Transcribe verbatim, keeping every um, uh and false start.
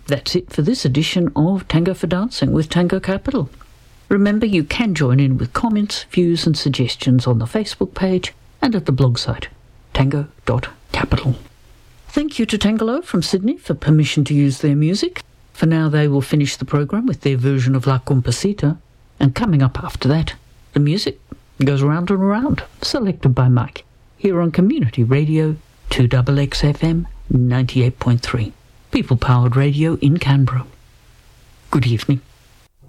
That's it for this edition of Tango for Dancing with Tango Capital. Remember, you can join in with comments, views and suggestions on the Facebook page and at the blog site, tango dot capital. Thank you to Tangelo from Sydney for permission to use their music. For now, they will finish the program with their version of La Compasita, and coming up after that, the music goes round and around, selected by Mike, here on Community Radio two X X F M ninety-eight point three, people-powered radio in Canberra. Good evening.